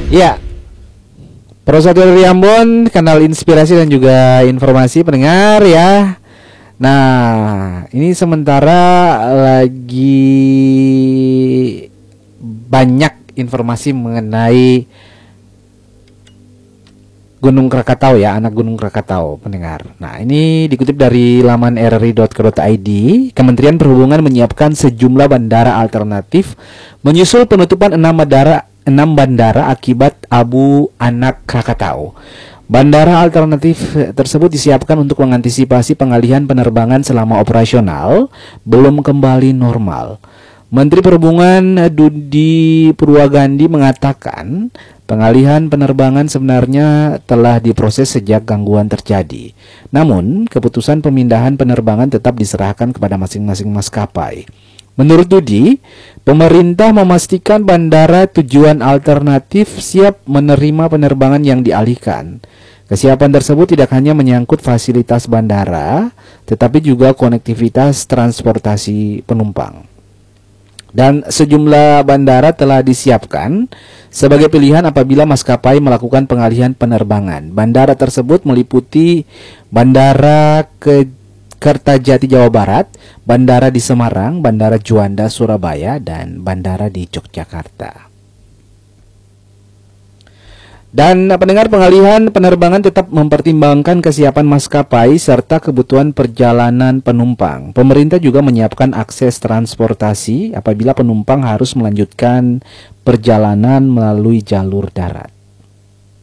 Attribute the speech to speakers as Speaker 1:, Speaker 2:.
Speaker 1: Ya, Prosatyo dari Ambon, kanal inspirasi dan juga informasi pendengar ya. Nah, ini sementara lagi banyak informasi mengenai Gunung Krakatau ya, anak Gunung Krakatau pendengar. Nah, ini dikutip dari laman rri.co.id, Kementerian Perhubungan menyiapkan sejumlah bandara alternatif menyusul penutupan 6 bandara akibat abu anak Krakatau. Bandara alternatif tersebut disiapkan untuk mengantisipasi pengalihan penerbangan selama operasional belum kembali normal. Menteri Perhubungan Budi Purwagandi mengatakan pengalihan penerbangan sebenarnya telah diproses sejak gangguan terjadi. Namun, keputusan pemindahan penerbangan tetap diserahkan kepada masing-masing maskapai. Menurut Budi, pemerintah memastikan bandara tujuan alternatif siap menerima penerbangan yang dialihkan. Kesiapan tersebut tidak hanya menyangkut fasilitas bandara, tetapi juga konektivitas transportasi penumpang. Dan sejumlah bandara telah disiapkan sebagai pilihan apabila maskapai melakukan pengalihan penerbangan. Bandara tersebut meliputi Bandara Kertajati Jawa Barat, Bandara di Semarang, Bandara Juanda Surabaya, dan Bandara di Yogyakarta. Dan pendengar, pengalihan penerbangan tetap mempertimbangkan kesiapan maskapai serta kebutuhan perjalanan penumpang. Pemerintah juga menyiapkan akses transportasi apabila penumpang harus melanjutkan perjalanan melalui jalur darat.